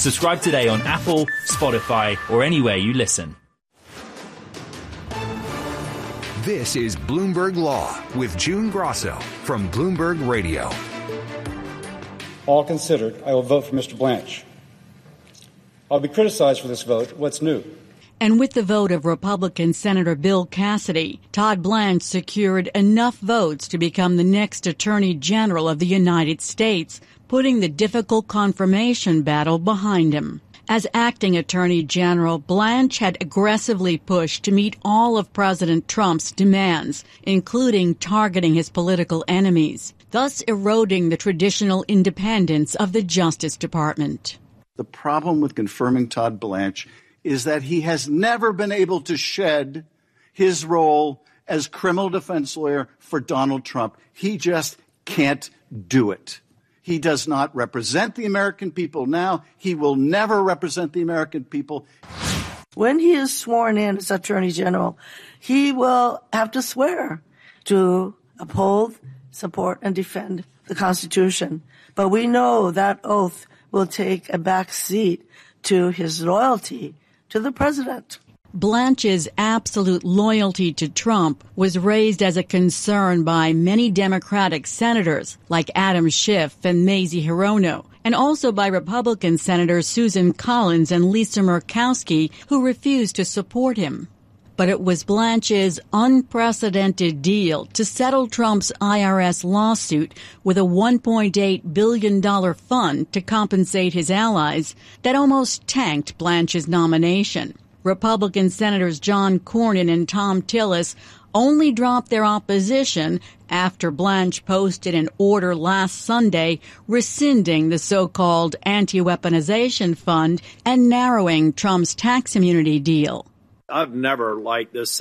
Subscribe today on Apple, Spotify, or anywhere you listen. This is Bloomberg Law with June Grosso from Bloomberg Radio. All considered, I will vote for Mr. Blanche. I'll be criticized for this vote. What's new? And with the vote of Republican Senator Bill Cassidy, Todd Blanche secured enough votes to become the next Attorney General of the United States, putting the difficult confirmation battle behind him. As acting Attorney General, Blanche had aggressively pushed to meet all of President Trump's demands, including targeting his political enemies, thus eroding the traditional independence of the Justice Department. The problem with confirming Todd Blanche is that he has never been able to shed his role as criminal defense lawyer for Donald Trump. He just can't do it. He does not represent the American people now. He will never represent the American people. When he is sworn in as Attorney General, he will have to swear to uphold, support, and defend the Constitution. But we know that oath will take a back seat to his loyalty to the president. Blanche's absolute loyalty to Trump was raised as a concern by many Democratic senators like Adam Schiff and Mazie Hirono, and also by Republican Senators Susan Collins and Lisa Murkowski, who refused to support him. But it was Blanche's unprecedented deal to settle Trump's IRS lawsuit with a $1.8 billion fund to compensate his allies that almost tanked Blanche's nomination. Republican Senators John Cornyn and Thom Tillis only dropped their opposition after Blanche posted an order last Sunday rescinding the so-called anti-weaponization fund and narrowing Trump's tax immunity deal. I've never liked this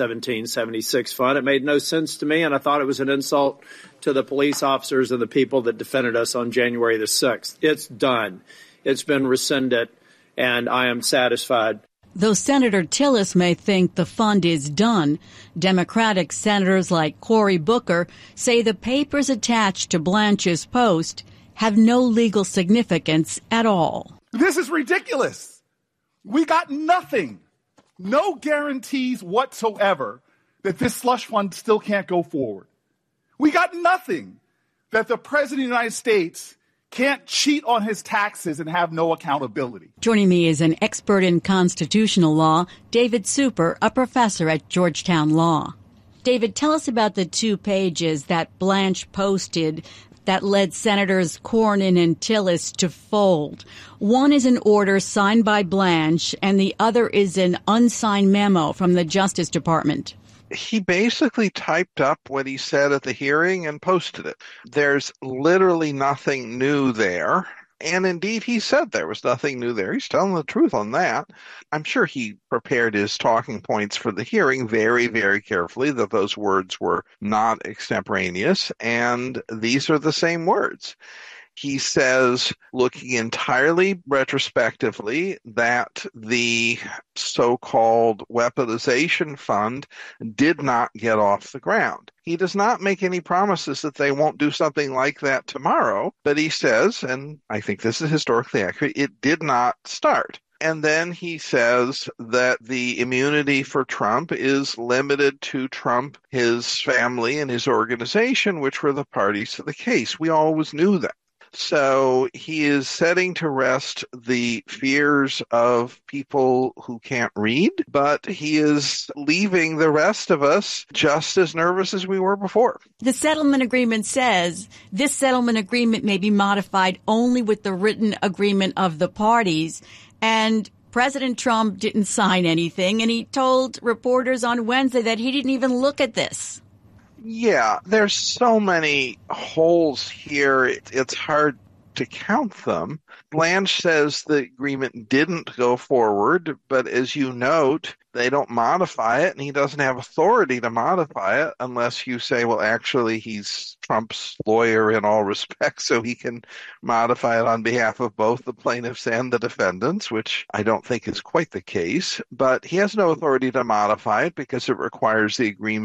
1776 fund. It made no sense to me, and I thought it was an insult to the police officers and the people that defended us on January the 6th. It's done. It's been rescinded, and I am satisfied. Though Senator Tillis may think the fund is done, Democratic senators like Cory Booker say the papers attached to Blanche's post have no legal significance at all. This is ridiculous. We got nothing, no guarantees whatsoever that this slush fund still can't go forward. We got nothing that the President of the United States can't cheat on his taxes and have no accountability. Joining me is an expert in constitutional law, David Super, a professor at Georgetown Law. David, tell us about the 2 pages that Blanche posted that led Senators Cornyn and Tillis to fold. One is an order signed by Blanche, and the other is an unsigned memo from the Justice Department. He basically typed up what he said at the hearing and posted it. There's literally nothing new there. And indeed, he said there was nothing new there. He's telling the truth on that. I'm sure he prepared his talking points for the hearing very, very carefully, that those words were not extemporaneous. And these are the same words. He says, looking entirely retrospectively, that the so-called weaponization fund did not get off the ground. He does not make any promises that they won't do something like that tomorrow, but he says, and I think this is historically accurate, it did not start. And then he says that the immunity for Trump is limited to Trump, his family, and his organization, which were the parties to the case. We always knew that. So he is setting to rest the fears of people who can't read, but he is leaving the rest of us just as nervous as we were before. The settlement agreement says this settlement agreement may be modified only with the written agreement of the parties, and President Trump didn't sign anything, and he told reporters on Wednesday that he didn't even look at this. Yeah, there's so many holes here, it's hard to count them. Blanche says the agreement didn't go forward, but as you note, they don't modify it, and he doesn't have authority to modify it unless you say, well, actually, he's Trump's lawyer in all respects, so he can modify it on behalf of both the plaintiffs and the defendants, which I don't think is quite the case. But he has no authority to modify it because it requires the agreement